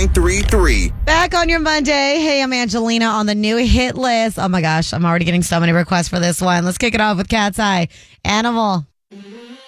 1033. Back on your Monday. Hey, I'm Angelina on the new hit list. Oh my gosh, I'm already getting so many requests for this one. Let's kick it off with Cat's Eye. Animal.